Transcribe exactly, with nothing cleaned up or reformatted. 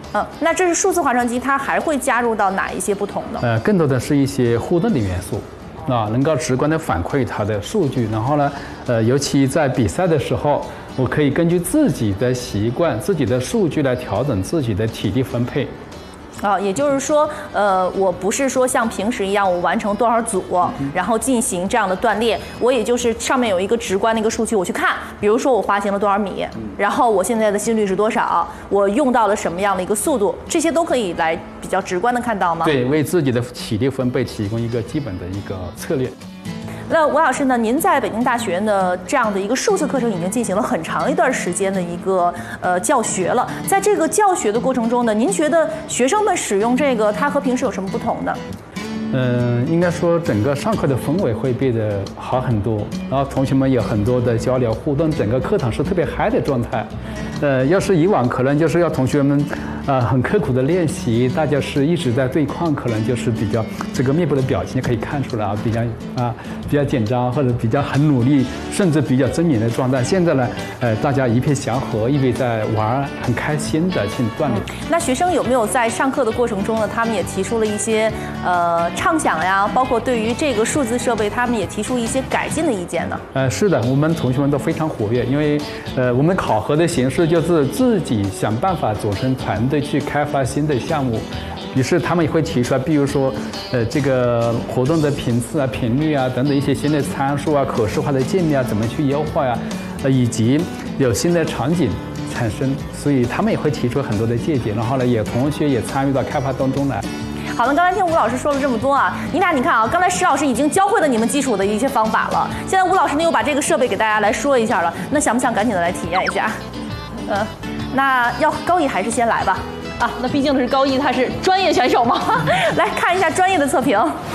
嗯，那这是数字划船机，它还会加入到哪一些不同的？ 呃，更多的是一些互动的元素。啊，能够直观的反馈它的数据，然后呢，呃，尤其在比赛的时候，我可以根据自己的习惯、自己的数据来调整自己的体力分配。 啊，也就是说，呃，我不是说像平时一样，我完成多少组，然后进行这样的锻炼，我也就是上面有一个直观的一个数据，我去看，比如说我滑行了多少米，然后我现在的心率是多少，我用到了什么样的一个速度，这些都可以来比较直观的看到吗？ 对，为自己的体力分配提供一个基本的一个策略。 那吴老师呢？您在北京大学院的这样的一个数字课程已经进行了很长一段时间的一个呃教学了。在这个教学的过程中呢，您觉得学生们使用这个，它和平时有什么不同呢？ 嗯，应该说整个上课的氛围会变得好很多，然后同学们有很多的交流互动，整个课堂是特别嗨的状态。呃，要是以往可能就是要同学们啊、呃、很刻苦的练习，大家是一直在对抗，可能就是比较这个面部的表情可以看出来啊，比较啊比较紧张或者比较很努力，甚至比较狰狞的状态。现在呢，呃，大家一片祥和，一边在玩，很开心的去锻炼。 嗯、那学生有没有在上课的过程中呢？他们也提出了一些呃。畅想呀，包括对于这个数字设备，他们也提出一些改进的意见呢。 呃，是的，我们同学们都非常活跃，因为呃，我们考核的形式就是自己想办法组成团队去开发新的项目。于是他们也会提出来，比如说，呃，这个活动的频次啊、频率啊等等一些新的参数啊、可视化的界面啊，怎么去优化呀、啊？呃，以及有新的场景产生，所以他们也会提出很多的见解。然后呢，有同学也参与到开发当中来。 好了，刚才听吴老师说了这么多啊，你俩你看啊，刚才石老师已经教会了你们基础的一些方法了，现在吴老师呢又把这个设备给大家来说一下了，那想不想赶紧的来体验一下？呃，那要高一还是先来吧？啊，那毕竟是高一，他是专业选手嘛，来看一下专业的测评。